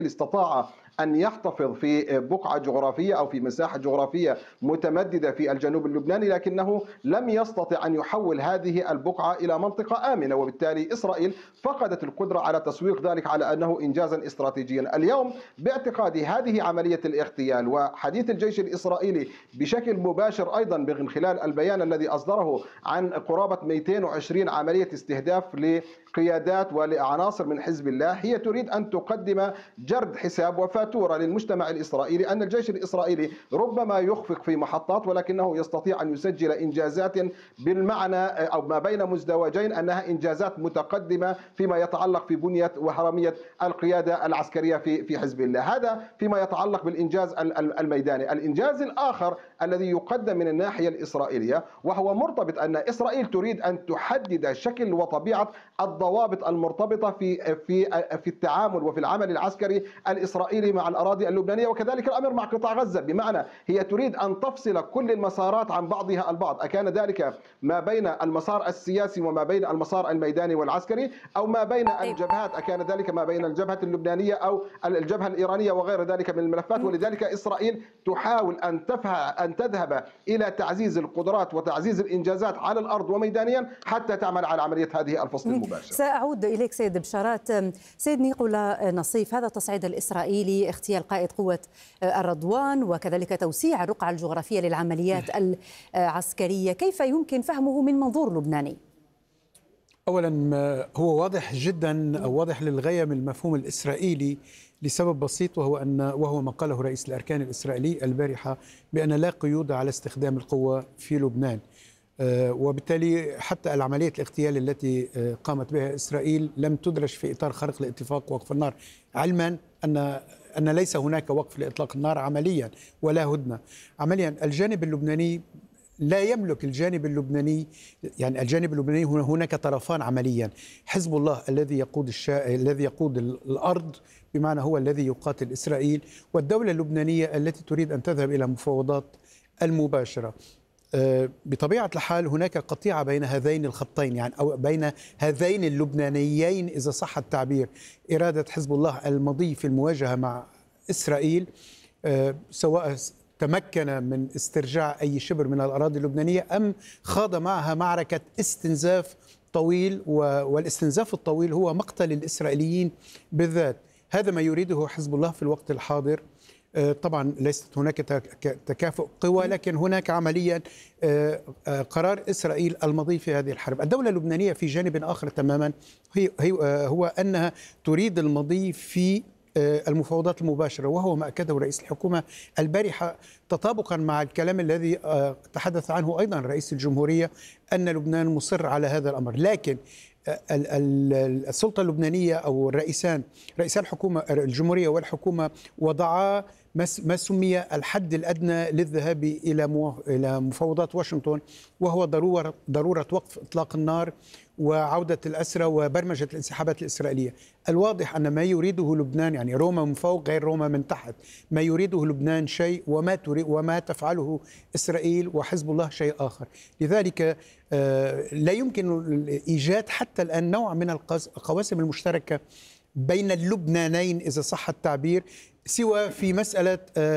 استطاع أن يحتفظ في بقعة جغرافية أو في مساحة جغرافية متمددة في الجنوب اللبناني، لكنه لم يستطع أن يحول هذه البقعة إلى منطقة آمنة، وبالتالي إسرائيل فقدت القدرة على تسويق ذلك على أنه إنجازا استراتيجيا. اليوم باعتقادي هذه عملية الاغتيال، وحديث الجيش الإسرائيلي بشكل مباشر أيضا من خلال البيان الذي أصدره عن قرابة 220 عملية استهداف لقيادات ولعناصر من حزب الله، هي تريد أن تقدم جرد حساب وفاتورة للمجتمع الإسرائيلي أن الجيش الإسرائيلي ربما يخفق في محطات، ولكنه يستطيع أن يسجل إنجازات بالمعنى أو ما بين مزدوجين، أنها إنجازات متقدمة فيما يتعلق في بنية وهرمية القيادة العسكرية في حزب الله. هذا فيما يتعلق بالإنجاز الميداني. الإنجاز الآخر الذي يقدم من الناحية الإسرائيلية وهو مرتبط أن إسرائيل تريد أن تحدد شكل وطبيعة الضوابط المرتبطة في التعامل وفي العمل العسكري الإسرائيلي مع الأراضي اللبنانية، وكذلك الأمر مع قطاع غزة، بمعنى هي تريد أن تفصل كل المسارات عن بعضها البعض، أكان ذلك ما بين المسار السياسي وما بين المسار الميداني والعسكري، أو ما بين الجبهات، أكان ذلك ما بين الجبهة اللبنانية أو الجبهة الإيرانية وغير ذلك من الملفات. ولذلك إسرائيل تحاول أن تذهب إلى تعزيز القدرات وتعزيز الإنجازات على الأرض وميدانيا حتى تعمل على عملية هذه الفصل المباشر. سأعود إليك سيد بشارات. سيد نيقولا نصيف، هذا التصعيد الإسرائيلي، اغتيال قائد قوة الرضوان وكذلك توسيع الرقعة الجغرافية للعمليات العسكرية، كيف يمكن فهمه من منظور لبناني؟ أولا هو واضح جدا أو واضح للغاية من المفهوم الإسرائيلي لسبب بسيط، وهو ما قاله رئيس الأركان الإسرائيلي البارحة بأن لا قيود على استخدام القوة في لبنان. وبالتالي حتى العملية الاغتيال التي قامت بها إسرائيل لم تدرج في إطار خرق لاتفاق وقف النار، علما أن ليس هناك وقف لإطلاق النار عمليا ولا هدنة عمليا. الجانب اللبناني لا يملك الجانب اللبناني، يعني الجانب اللبناني هناك طرفان عمليا، حزب الله الذي يقود الأرض، بمعنى هو الذي يقاتل إسرائيل، والدولة اللبنانية التي تريد أن تذهب إلى مفاوضات المباشرة. بطبيعة الحال هناك قطيعة بين هذين الخطين، يعني أو بين هذين اللبنانيين إذا صح التعبير، إرادة حزب الله المضي في المواجهة مع إسرائيل، سواء تمكن من استرجاع أي شبر من الأراضي اللبنانية أم خاض معها معركة استنزاف طويل، والاستنزاف الطويل هو مقتل الإسرائيليين بالذات. هذا ما يريده حزب الله في الوقت الحاضر. طبعا ليست هناك تكافؤ قوى، لكن هناك عمليا قرار إسرائيل المضي في هذه الحرب. الدولة اللبنانية في جانب آخر تماما هو أنها تريد المضي في المفاوضات المباشرة، وهو ما أكده رئيس الحكومة البارحة تطابقا مع الكلام الذي تحدث عنه أيضا رئيس الجمهورية أن لبنان مصر على هذا الأمر. لكن السلطة اللبنانية أو رئيسان الحكومة الجمهورية والحكومة وضعا ما سمي الحد الأدنى للذهاب إلى مفاوضات واشنطن، وهو ضرورة وقف إطلاق النار وعودة الأسرى وبرمجة الانسحابات الإسرائيلية. الواضح أن ما يريده لبنان، يعني روما من فوق غير روما من تحت، ما يريده لبنان شيء وما تفعله إسرائيل وحزب الله شيء آخر. لذلك لا يمكن إيجاد حتى الآن نوع من القواسم المشتركة بين اللبنانين إذا صح التعبير، سوى في مسألة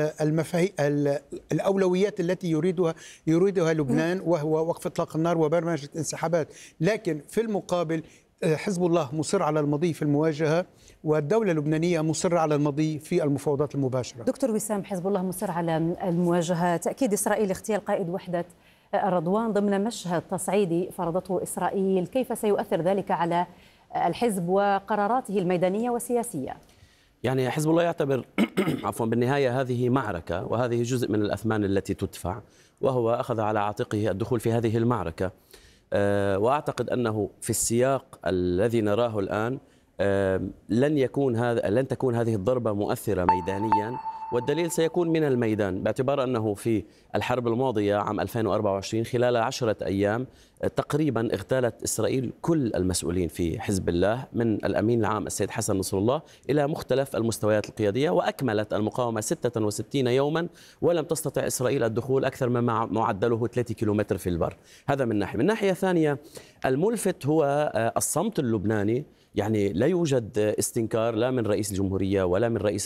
الأولويات التي يريدها لبنان، وهو وقف إطلاق النار وبرمجة انسحابات. لكن في المقابل حزب الله مصر على المضي في المواجهة، والدولة اللبنانية مصرة على المضي في المفاوضات المباشرة. دكتور وسام، حزب الله مصر على المواجهة، تأكيد إسرائيل اغتيال قائد وحدة الرضوان ضمن مشهد تصعيدي فرضته إسرائيل، كيف سيؤثر ذلك على الحزب وقراراته الميدانية والسياسية؟ يعني حزب الله يعتبر عفوا بالنهاية هذه معركة، وهذه جزء من الأثمان التي تدفع، وهو أخذ على عاتقه الدخول في هذه المعركة. وأعتقد أنه في السياق الذي نراه الآن لن تكون هذه الضربة مؤثرة ميدانيا، والدليل سيكون من الميدان، باعتبار أنه في الحرب الماضية عام 2024 خلال 10 أيام تقريبا اغتالت إسرائيل كل المسؤولين في حزب الله، من الأمين العام السيد حسن نصر الله إلى مختلف المستويات القيادية، وأكملت المقاومة 66 يوما ولم تستطع إسرائيل الدخول أكثر مما معدله 3 كيلومتر في البر. هذا من ناحية. من ناحية ثانية، الملفت هو الصمت اللبناني. يعني لا يوجد استنكار لا من رئيس الجمهورية ولا من رئيس